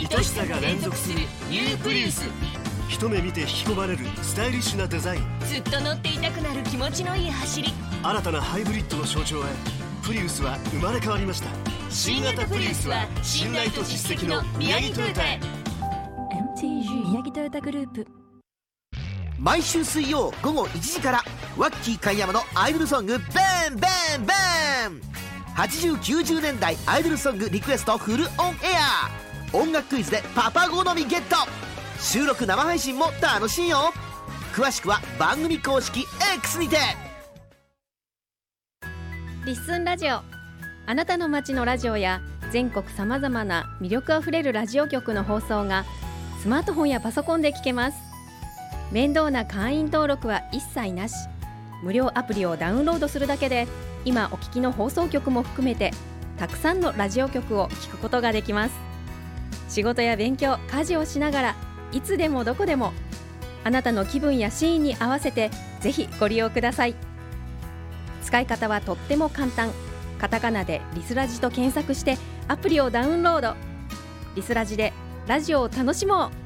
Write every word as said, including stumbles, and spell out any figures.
愛しさが連続するニュープリウス。 一目見て引き込まれるスタイリッシュなデザイン。 ずっと乗っていたくなる気持ちのいい走り。 新たなハイブリッドの象徴へ、プリウスは生まれ変わりました。 新型プリウスは信頼と実績の宮城トヨタへ。 エムティージー 宮城トヨタグループ。 毎週水曜午後いちじからワッキー貝山のアイドルソングベンベンベン。はちじゅうきゅうじゅうねんだいアイドルソングリクエストフルオンエア。音楽クイズでパパ好みゲット。収録生配信も楽しいよ。詳しくは番組公式 X にて。 リッスンラジオ、あなたの街のラジオや全国さまざまな魅力あふれるラジオ局の放送がスマートフォンやパソコンで聞けます。面倒な会員登録は一切なし。無料アプリをダウンロードするだけで今お聞きの放送局も含めてたくさんのラジオ局を聞くことができます。仕事や勉強、家事をしながらいつでもどこでもあなたの気分やシーンに合わせてぜひご利用ください。使い方はとっても簡単。カタカナでリスラジと検索してアプリをダウンロード。リスラジでラジオを楽しもう。